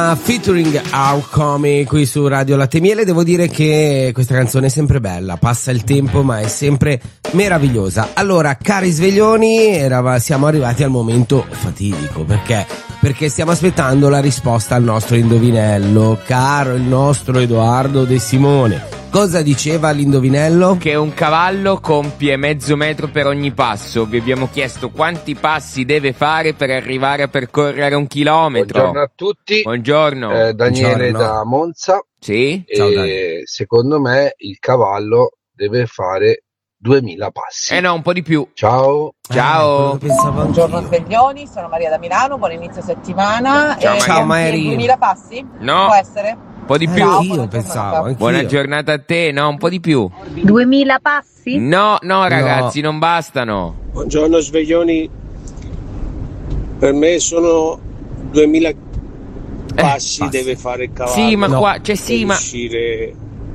Featuring Our Come qui su Radio Latte e Miele. Devo dire che questa canzone è sempre bella, passa il tempo ma è sempre meravigliosa. Allora, cari sveglioni, siamo arrivati al momento fatidico, perché stiamo aspettando la risposta al nostro indovinello. Caro il nostro Edoardo De Simone, cosa diceva l'indovinello? Che un cavallo compie mezzo metro per ogni passo. Vi abbiamo chiesto quanti passi deve fare per arrivare a percorrere 1 chilometro. Buongiorno a tutti. Buongiorno. Daniele Buongiorno. da Monza. Sì? Ciao, Daniele. Secondo me il cavallo deve fare 2000 passi. No, un po' di più. Ciao. Ciao. Buongiorno sveglioni, sono Maria da Milano, buon inizio settimana. Ciao, Maria. Ciao, Maria. 2000 passi? No. Può essere? Un po' di più. Anch'io pensavo, anch'io. Buona giornata a te. No, un po' di più. 2000 passi? No, ragazzi, non bastano. Buongiorno sveglioni, per me sono 2000 passi deve fare il cavallo. Sì, ma No. qua, per sì, ma riuscire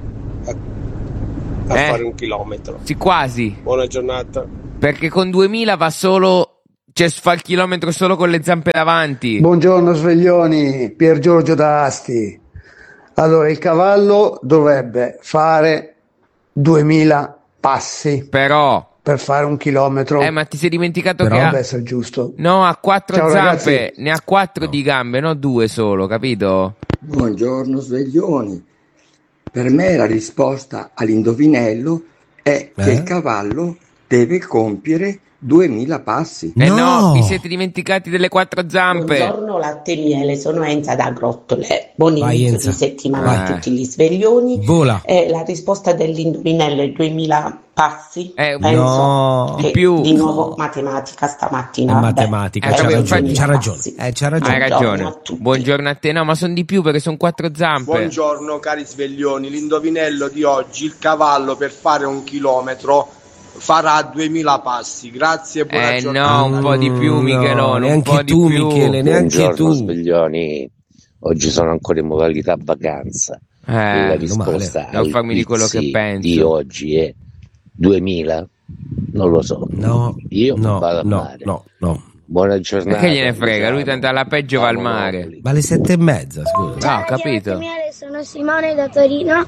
a fare 1 chilometro. sì, quasi. Buona giornata. Perché con 2000 va solo, cioè fa il chilometro solo con le zampe davanti. Buongiorno sveglioni, Pier Giorgio da Asti. Allora, il cavallo dovrebbe fare 2000 passi Però, per fare 1 chilometro. ma ti sei dimenticato Però- che Dovrebbe ha... essere giusto. No, ha 4 Ciao, zampe, ragazzi. ne ha 4 di gambe, no 2 solo, capito? Buongiorno sveglioni, per me la risposta all'indovinello è che il cavallo deve compiere 2000 passi. Eh No. no, vi siete dimenticati delle 4 zampe. Buongiorno latte e miele, sono Enza da Grottole. Buon Vai, inizio Enza. di settimana Vai. a tutti gli sveglioni. Vola. La risposta dell'indovinello è 2000 passi. Penso no. che Di più. di nuovo matematica stamattina. È matematica, c'ha ragione. c'ha 2000 ragione. passi. C'ha ragione. Hai Buongiorno ragione. a tutti. Buongiorno a te. No, ma sono di più perché sono 4 zampe. Buongiorno cari sveglioni, l'indovinello di oggi, il cavallo per fare 1 chilometro farà 2000 passi. Grazie e buona giornata. No, un po' di più, No, Michelone. neanche un po' tu, di più. Michele, neanche Buongiorno tu. sveglioni, oggi sono ancora in modalità vacanza. La risposta devo ai farmi di quello che quiz penso. di oggi è 2000? Non lo so. No, Io no, vado al no, mare. no, no. Buona giornata. Ma che gliene frega? Lui tanto alla peggio va al mare. Ma alle 7:30, scusa. Ah, ho capito. Sono Simone da Torino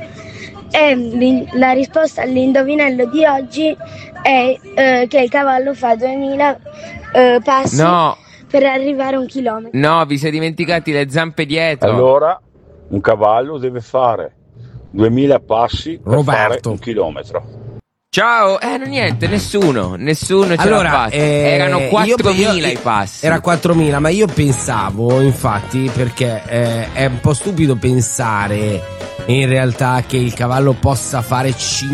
e la risposta all'indovinello di oggi è che il cavallo fa 2000 passi No, per arrivare a 1 chilometro. no, vi siete dimenticati le zampe dietro. Allora, un cavallo deve fare 2000 passi per fare Roberto. 1 chilometro. Ciao, niente, nessuno ce Allora, l'ha fatta. Erano io- 4.000 i passi. Era 4.000, ma io pensavo, infatti, perché è un po' stupido pensare in realtà che il cavallo possa fare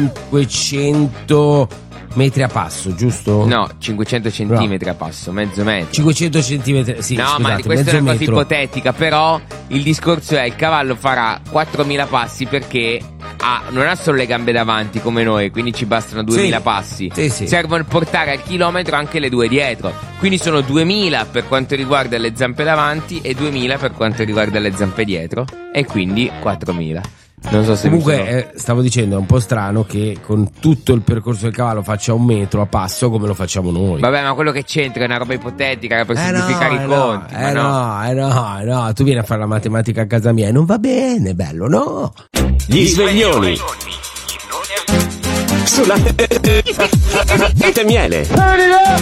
500 metri a passo, giusto? No, 500 centimetri a passo, mezzo metro. 500 centimetri, sì, No, scusate, ma questa è mezzo una cosa metro. ipotetica, però il discorso è il cavallo farà 4.000 passi perché non ha solo le gambe davanti come noi, quindi ci bastano 2.000 Sì. passi. Sì, sì. Servono a portare al chilometro anche le 2 dietro. Quindi sono 2.000 per quanto riguarda le zampe davanti e 2.000 per quanto riguarda le zampe dietro. E quindi 4.000. Non so se Comunque, stavo dicendo, è un po' strano che con tutto il percorso del cavallo faccia 1 metro a passo come lo facciamo noi. Vabbè, ma quello che c'entra è una roba ipotetica, era per semplificare i conti. ma no, tu vieni a fare la matematica a casa mia e non va bene, bello, no? Gli sveglioni sulla Latte e Miele.